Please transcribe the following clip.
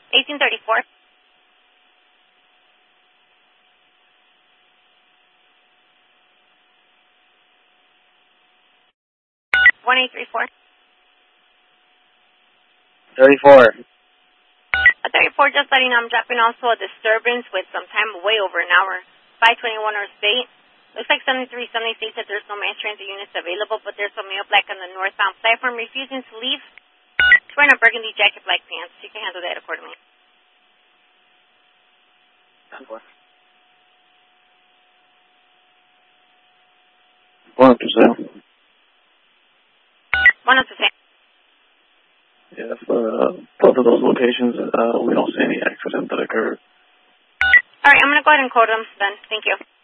1834. 1834. 34. 34, just letting you know I'm dropping also a disturbance with some time way over an hour. 521 North State. Looks like 7370 states that there's no mass transit units available, but there's some male black on the northbound platform refusing to leave. He's wearing a burgundy jacket, black pants. You can handle that accordingly. 1 to sale. 1 to sale. Yeah, for both of those locations, we don't see any accident that occurred. All right, I'm going to go ahead and quote them then. Thank you.